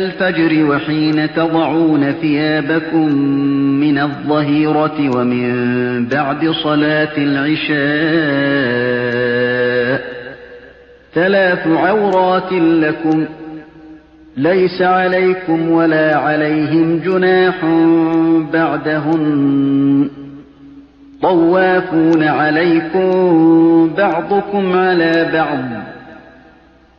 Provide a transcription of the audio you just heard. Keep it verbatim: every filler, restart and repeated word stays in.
الفجر وحين تضعون ثيابكم من الظهيرة ومن بعد صلاة العشاء ثلاث عورات لكم ليس عليكم ولا عليهم جناح بعدهن طوافون عليكم بعضكم على بعض